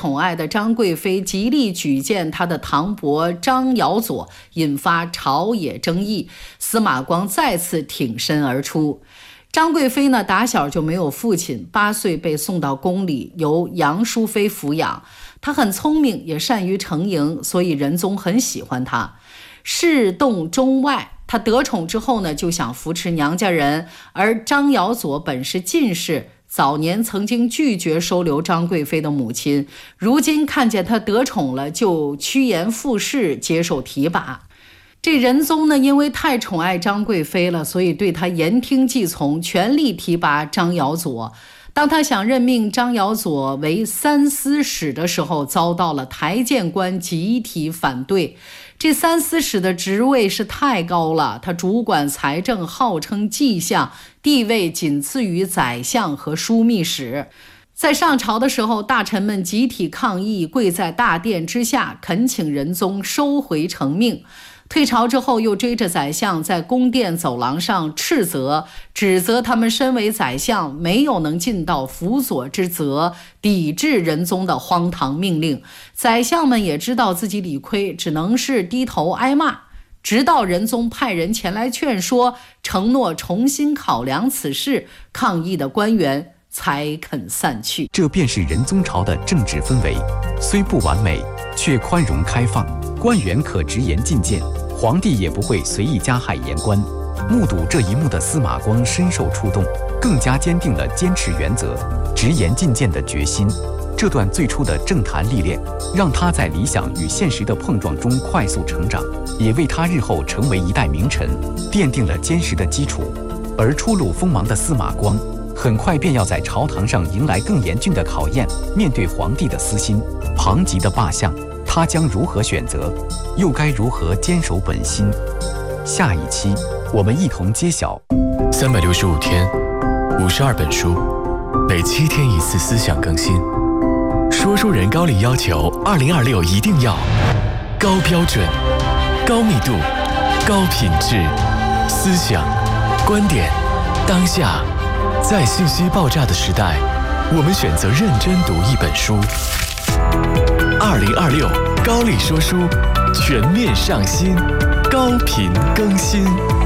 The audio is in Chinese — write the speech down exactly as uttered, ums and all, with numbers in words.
宠爱的张贵妃极力举荐他的堂伯张尧佐，引发朝野争议。司马光再次挺身而出。张贵妃呢，打小就没有父亲，八岁被送到宫里，由杨淑妃抚养。她很聪明，也善于成营，所以仁宗很喜欢她。事动中外，她得宠之后呢，就想扶持娘家人，而张尧佐本是进士，早年曾经拒绝收留张贵妃的母亲，如今看见她得宠了，就趋炎附势，接受提拔。这仁宗呢，因为太宠爱张贵妃了，所以对他言听计从，全力提拔张尧佐。当他想任命张尧佐为三司使的时候，遭到了台谏官集体反对。这三司使的职位是太高了，他主管财政，号称迹相，地位仅次于宰相和枢密使。在上朝的时候，大臣们集体抗议，跪在大殿之下，恳请仁宗收回成命。退朝之后，又追着宰相在宫殿走廊上斥责，指责他们身为宰相没有能尽到辅佐之责，抵制仁宗的荒唐命令。宰相们也知道自己理亏，只能是低头挨骂，直到仁宗派人前来劝说，承诺重新考量此事，抗议的官员才肯散去。 这便是仁宗朝的政治氛围，虽不完美，却宽容开放，官员可直言进谏，皇帝也不会随意加害言官。目睹这一幕的司马光深受触动，更加坚定了坚持原则、直言进谏的决心。这段最初的政坛历练，让他在理想与现实的碰撞中快速成长，也为他日后成为一代名臣奠定了坚实的基础。而初露锋芒的司马光，很快便要在朝堂上迎来更严峻的考验。面对皇帝的私心、庞吉的罢相，他将如何选择，又该如何坚守本心？下一期我们一同揭晓。 三百六十五天，五十二本书，每七天一次思想更新。说书人高丽要求，二零二六一定要高标准、高密度、高品质，思想、观点，当下。在信息爆炸的时代，我们选择认真读一本书。二零二六高丽说书全面上新，高频更新。